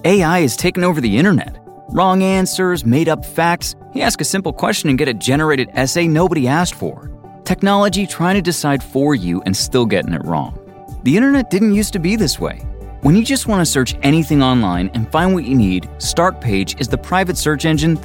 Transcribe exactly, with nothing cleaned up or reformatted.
A I has taken over the internet. Wrong answers, made-up facts. You ask a simple question and get a generated essay nobody asked for. Technology trying to decide for you and still getting it wrong. The internet didn't used to be this way. When you just want to search anything online and find what you need, Startpage is the private search engine